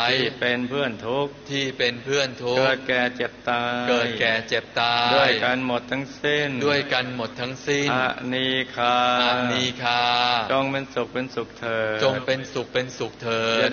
ที่เป็นเพื่อนทุกข์ที่เป็นเพื่อนทุกข์เกิดแก่เจ็บตายเกิดแก่เจ็บตายด้วยกันหมดทั้งสิ้นด้วยกันหมดทั้งสิ้นอนีฆาอนีฆาจงเป็นสุขเป็นสุขเถิดจงเป็นสุขเป็นสุขเถิด